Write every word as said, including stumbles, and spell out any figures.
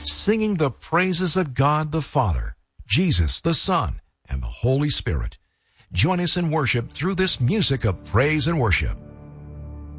singing the praises of God the Father, Jesus the Son, and the Holy Spirit. Join us in worship through this music of praise and worship.